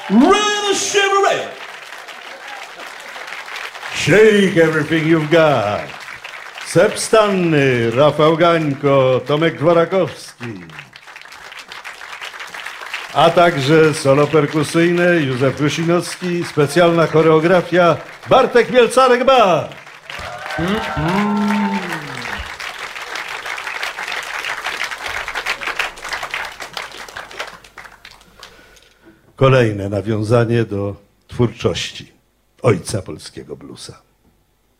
Run the Chevrolet. Shake everything you've got. Sep Stanny, Rafał Gańko, Tomek Dworakowski. A także solo perkusyjne Józef Rusinowski, specjalna choreografia Bartek Mielcarek-Bar. Kolejne nawiązanie do twórczości ojca polskiego bluesa.